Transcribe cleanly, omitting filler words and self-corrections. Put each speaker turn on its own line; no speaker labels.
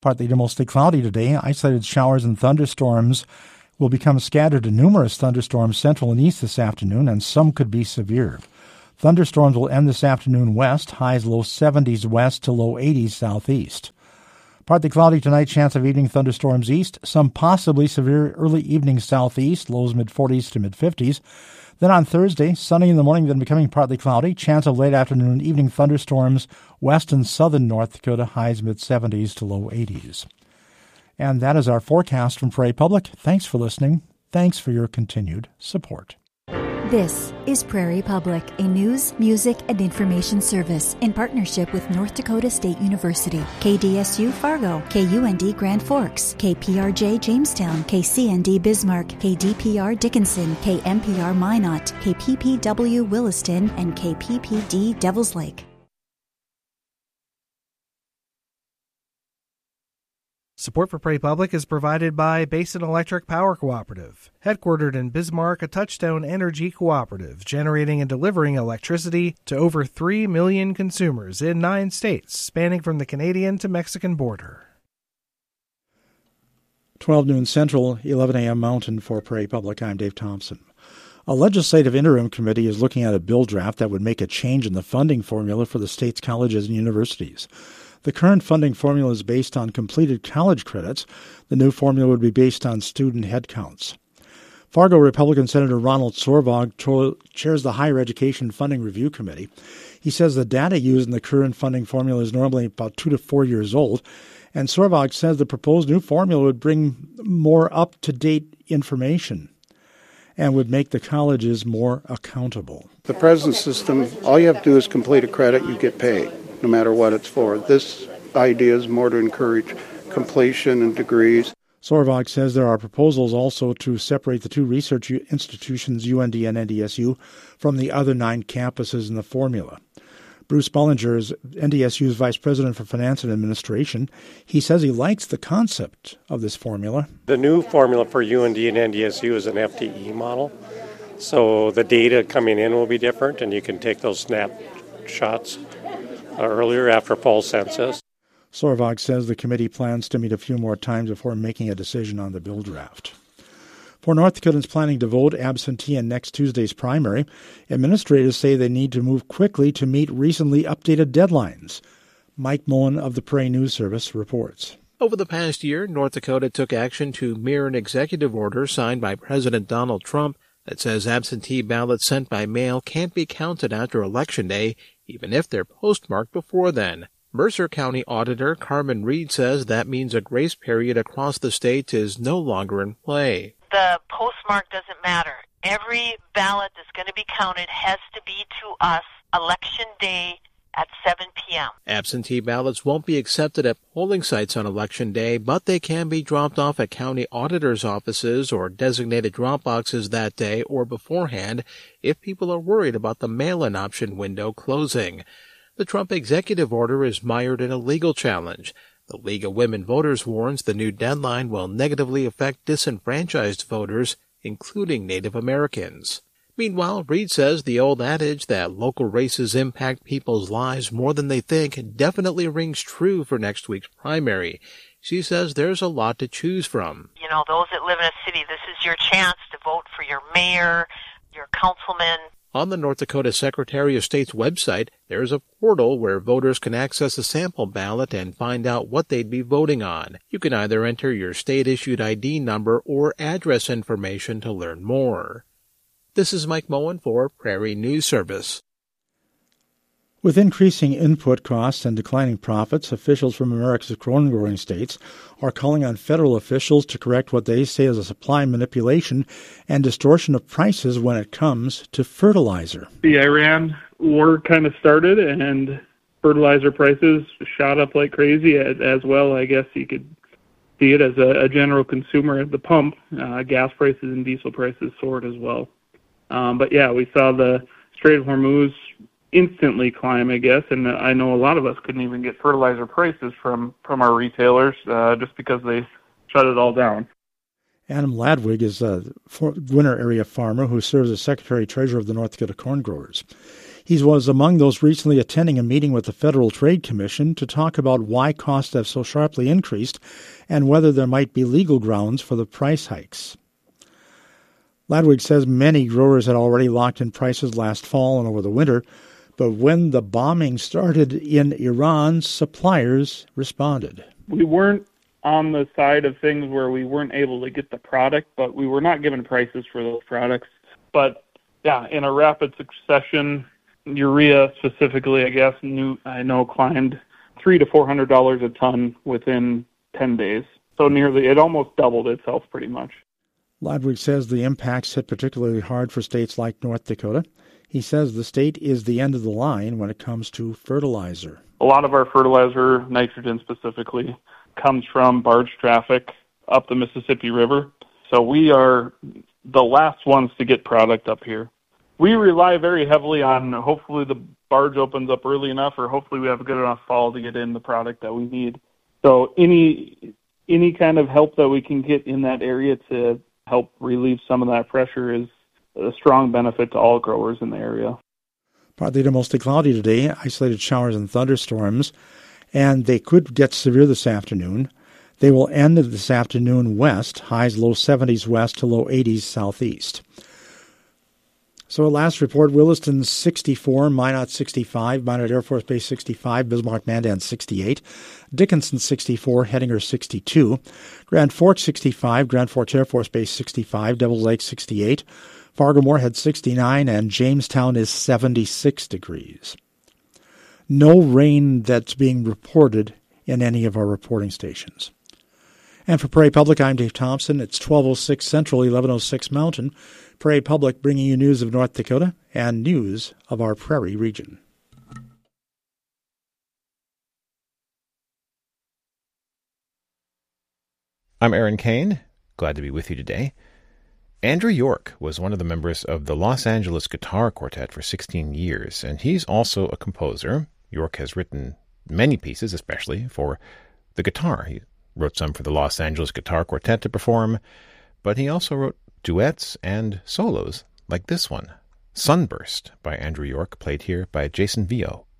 Partly to mostly cloudy today. Isolated showers and thunderstorms will become scattered to numerous thunderstorms central and east this afternoon, and some could be severe. Thunderstorms will end this afternoon west, highs low 70s west to low 80s southeast. Partly cloudy tonight, chance of evening thunderstorms east, some possibly severe early evening southeast, lows mid-40s to mid-50s. Then on Thursday, sunny in the morning, then becoming partly cloudy, chance of late afternoon and evening thunderstorms west and southern North Dakota, highs mid-70s to low 80s. And that is our forecast from Prairie Public. Thanks for listening. Thanks for your continued support.
This is Prairie Public, a news, music, and information service in partnership with North Dakota State University, KDSU Fargo, KUND Grand Forks, KPRJ Jamestown, KCND Bismarck, KDPR Dickinson, KMPR Minot, KPPW Williston, and KPPD Devils Lake.
Support for Prairie Public is provided by Basin Electric Power Cooperative, headquartered in Bismarck, a Touchstone Energy cooperative, generating and delivering electricity to over 3 million consumers in 9 states, spanning from the Canadian to Mexican border.
12 noon Central, 11 a.m. Mountain for Prairie Public. I'm Dave Thompson. A legislative interim committee is looking at a bill draft that would make a change in the funding formula for the state's colleges and universities. The current funding formula is based on completed college credits. The new formula would be based on student headcounts. Fargo Republican Senator Ronald Sorvag chairs the Higher Education Funding Review Committee. He says the data used in the current funding formula is normally about 2 to 4 years old, and Sorvag says the proposed new formula would bring more up-to-date information and would make the colleges more accountable.
The present system, all you have to do is complete a credit, you get paid, no matter what it's for. This idea is more to encourage completion and degrees.
Sorvag says there are proposals also to separate the 2 research institutions, UND and NDSU, from the other 9 campuses in the formula. Bruce Bollinger is NDSU's Vice President for Finance and Administration. He says he likes the concept of this formula.
The new formula for UND and NDSU is an FTE model, so the data coming in will be different, and you can take those snapshots earlier after fall census.
Sorvag says the committee plans to meet a few more times before making a decision on the bill draft. For North Dakotans planning to vote absentee in next Tuesday's primary, administrators say they need to move quickly to meet recently updated deadlines. Mike Moen of the Prairie News Service reports.
Over the past year, North Dakota took action to mirror an executive order signed by President Donald Trump that says absentee ballots sent by mail can't be counted after Election Day, even if they're postmarked before then. Mercer County Auditor Carmen Reed says that means a grace period across the state is no longer in play.
The postmark doesn't matter. Every ballot that's going to be counted has to be to us Election Day at 7 p.m.
Absentee ballots won't be accepted at polling sites on Election Day, but they can be dropped off at county auditors' offices or designated drop boxes that day or beforehand if people are worried about the mail-in option window closing. The Trump executive order is mired in a legal challenge. The League of Women Voters warns the new deadline will negatively affect disenfranchised voters, including Native Americans. Meanwhile, Reed says the old adage that local races impact people's lives more than they think definitely rings true for next week's primary. She says there's a lot to choose from.
You know, those that live in a city, this is your chance to vote for your mayor, your councilman.
On the North Dakota Secretary of State's website, there is a portal where voters can access a sample ballot and find out what they'd be voting on. You can either enter your state-issued ID number or address information to learn more. This is Mike Moen for Prairie News Service.
With increasing input costs and declining profits, officials from America's corn-growing states are calling on federal officials to correct what they say is a supply manipulation and distortion of prices when it comes to fertilizer.
The Iran war kind of started, and fertilizer prices shot up like crazy as well. I guess you could see it as a general consumer at the pump. Gas prices and diesel prices soared as well. But yeah, we saw the Strait of Hormuz instantly climb, I guess, and I know a lot of us couldn't even get fertilizer prices from our retailers just because they shut it all down.
Adam Ladwig is a Winter area farmer who serves as Secretary-Treasurer of the North Dakota Corn Growers. He was among those recently attending a meeting with the Federal Trade Commission to talk about why costs have so sharply increased and whether there might be legal grounds for the price hikes. Ladwig says many growers had already locked in prices last fall and over the winter, but when the bombing started in Iran, suppliers responded.
We weren't on the side of things where we weren't able to get the product, but we were not given prices for those products. But yeah, in a rapid succession, urea specifically, I know climbed $300 to $400 a ton within 10 days. So it almost doubled itself pretty much.
Ladwig says the impacts hit particularly hard for states like North Dakota. He says the state is the end of the line when it comes to fertilizer.
A lot of our fertilizer, nitrogen specifically, comes from barge traffic up the Mississippi River. So we are the last ones to get product up here. We rely very heavily on hopefully the barge opens up early enough, or hopefully we have a good enough fall to get in the product that we need. So any kind of help that we can get in that area to help relieve some of that pressure is a strong benefit to all growers in the area.
Partly to mostly cloudy today, isolated showers and thunderstorms, and they could get severe this afternoon. They will end this afternoon west, highs low 70s west to low 80s southeast. So at last report, Williston 64, Minot 65, Minot Air Force Base 65, Bismarck Mandan 68, Dickinson 64, Hettinger 62, Grand Forks 65, Grand Forks Air Force Base 65, Devils Lake 68, Fargo-Moorhead 69, and Jamestown is 76 degrees. No rain that's being reported in any of our reporting stations. And for Prairie Public, I'm Dave Thompson. It's 12:06 Central, 11:06 Mountain. Prairie Public bringing you news of North Dakota and news of our Prairie region.
I'm Aaron Kane. Glad to be with you today. Andrew York was one of the members of the Los Angeles Guitar Quartet for 16 years, and he's also a composer. York has written many pieces, especially for the guitar. He wrote some for the Los Angeles Guitar Quartet to perform, but he also wrote duets and solos like this one, Sunburst by Andrew York, played here by Jason Vio.